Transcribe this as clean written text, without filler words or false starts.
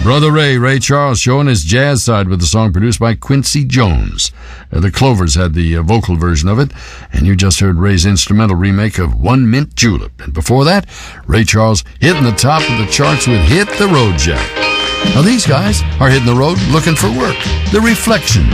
Brother Ray Charles, showing his jazz side with the song produced by Quincy Jones. The Clovers had the vocal version of it, and you just heard Ray's instrumental remake of One Mint Julep. And before that, Ray Charles hitting the top of the charts with Hit the Road Jack. Now these guys are hitting the road looking for work. The Reflections.